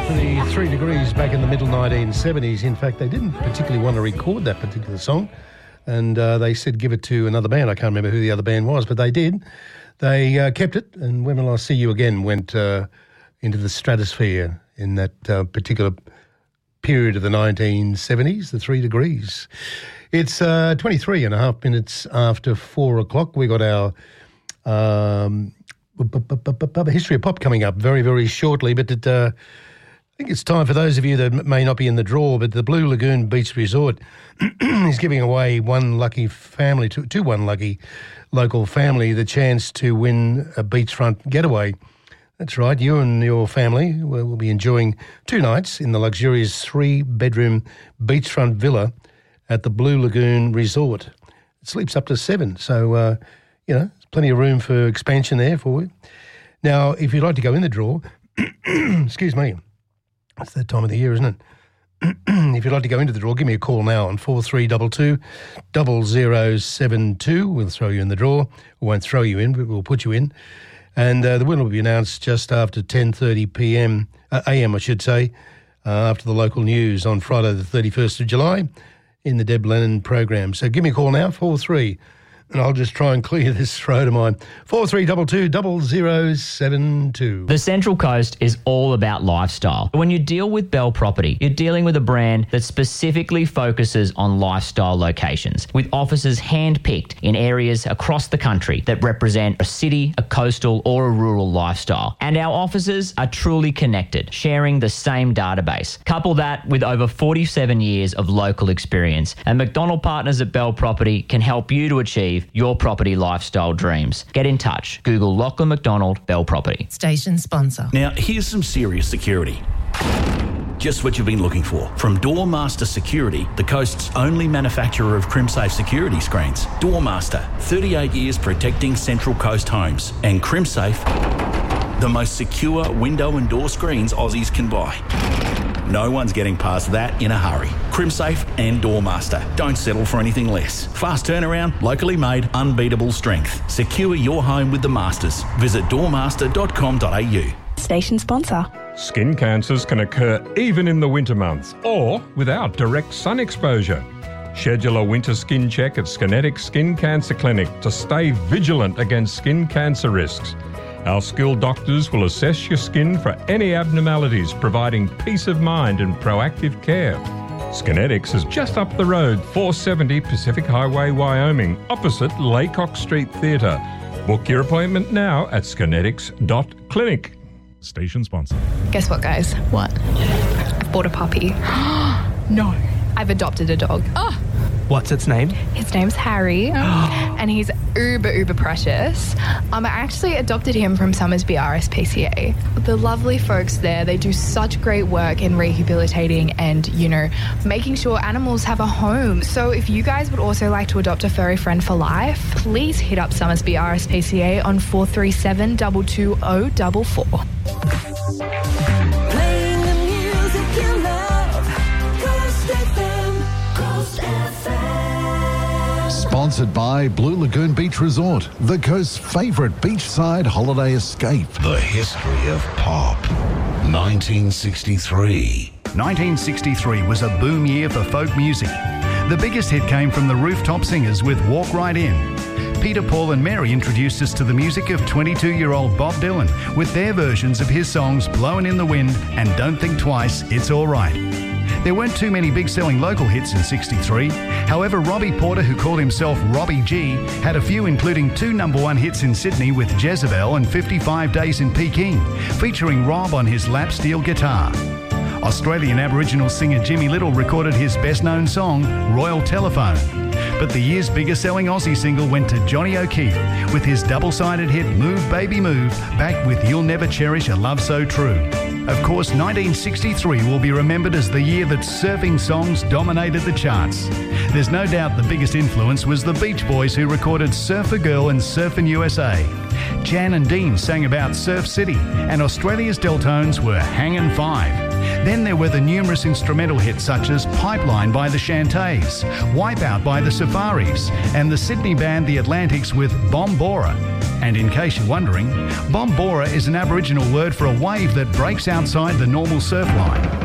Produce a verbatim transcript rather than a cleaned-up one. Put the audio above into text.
The Three Degrees back in the middle nineteen seventies. In fact, they didn't particularly want to record that particular song, and uh, they said give it to another band. I can't remember who the other band was, but they did. They uh, kept it, and When Will I See You Again went uh, into the stratosphere in that uh, particular period of the nineteen seventies, the Three Degrees. It's uh, twenty-three and a half minutes after four o'clock. We got our um, History of Pop coming up very, very shortly, but it, uh, I think it's time for those of you that may not be in the draw, but the Blue Lagoon Beach Resort is giving away one lucky family, to, to one lucky local family, the chance to win a beachfront getaway. That's right, you and your family will, will be enjoying two nights in the luxurious three-bedroom beachfront villa at the Blue Lagoon Resort. It sleeps up to seven, so, uh, you know, there's plenty of room for expansion there for you. Now, if you'd like to go in the draw, excuse me, it's that time of the year, isn't it? If you'd like to go into the draw, give me a call now on four three two two, zero zero seven two. We'll throw you in the draw. We won't throw you in, but we'll put you in. And uh, the winner will be announced just after ten thirty p m, uh, a m, I should say, uh, after the local news on Friday the thirty-first of July in the Deb Lennon program. So give me a call now, four three, and I'll just try and clear this throat of mine. four three two two, zero zero seven two. The Central Coast is all about lifestyle. When you deal with Bell Property, you're dealing with a brand that specifically focuses on lifestyle locations, with offices hand-picked in areas across the country that represent a city, a coastal or a rural lifestyle. And our offices are truly connected, sharing the same database. Couple that with over forty-seven years of local experience, and McDonald Partners at Bell Property can help you to achieve your property lifestyle dreams. Get in touch. Google Lachlan McDonald Bell Property. Station sponsor. Now, here's some serious security. Just what you've been looking for. From Doormaster Security, the coast's only manufacturer of CrimSafe security screens. Doormaster, thirty-eight years protecting Central Coast homes. And CrimSafe, the most secure window and door screens Aussies can buy. No one's getting past that in a hurry. CrimSafe and Doormaster. Don't settle for anything less. Fast turnaround, locally made, unbeatable strength. Secure your home with the Masters. Visit doormaster dot com dot a u. Station sponsor. Skin cancers can occur even in the winter months or without direct sun exposure. Schedule a winter skin check at Skinetics Skin Cancer Clinic to stay vigilant against skin cancer risks. Our skilled doctors will assess your skin for any abnormalities, providing peace of mind and proactive care. Skinetics is just up the road, four seventy Pacific Highway, Wyoming, opposite Laycock Street Theatre. Book your appointment now at skinetics dot clinic. Station sponsor. Guess what, guys? What? I've bought a puppy. No. I've adopted a dog. Oh. What's its name? His name's Harry, and he's uber, uber precious. Um, I actually adopted him from Summersby R S P C A. The lovely folks there, they do such great work in rehabilitating and, you know, making sure animals have a home. So if you guys would also like to adopt a furry friend for life, please hit up Summersby R S P C A on four three seven, two two zero four four. Playing the music you love. Coast F M. Coast F M. Sponsored by Blue Lagoon Beach Resort, the coast's favourite beachside holiday escape. The history of pop. nineteen sixty-three. nineteen sixty-three was a boom year for folk music. The biggest hit came from the Rooftop Singers with Walk Right In. Peter, Paul and Mary introduced us to the music of twenty-two-year-old Bob Dylan with their versions of his songs Blowin' in the Wind and Don't Think Twice, It's All Right. There weren't too many big-selling local hits in sixty-three. However, Robbie Porter, who called himself Robbie G, had a few, including two number one hits in Sydney with Jezebel and fifty-five days in Peking, featuring Rob on his lap steel guitar. Australian Aboriginal singer Jimmy Little recorded his best-known song, Royal Telephone. But the year's biggest-selling Aussie single went to Johnny O'Keefe with his double-sided hit Move Baby Move, backed with You'll Never Cherish a Love So True. Of course, nineteen sixty-three will be remembered as the year that surfing songs dominated the charts. There's no doubt the biggest influence was the Beach Boys, who recorded Surfer Girl and Surfin' U S A. Jan and Dean sang about Surf City, and Australia's Deltones were Hangin' Five. Then there were the numerous instrumental hits such as Pipeline by the Shantays, Wipeout by the Safaris, and the Sydney band The Atlantics with Bombora. And in case you're wondering, Bombora is an Aboriginal word for a wave that breaks outside the normal surf line.